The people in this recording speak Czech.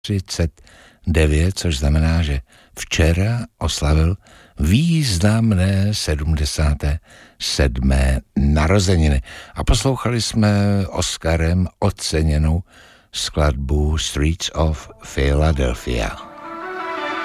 39, což znamená, že včera oslavil významné 77. narozeniny. A poslouchali jsme Oscarem oceněnou skladbu Streets of Philadelphia.